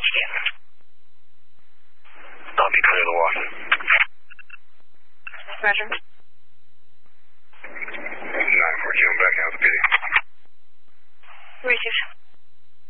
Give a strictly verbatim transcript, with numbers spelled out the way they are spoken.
H Q. Copy, clear the water. Roger. nine four June, back out the P D. Receive.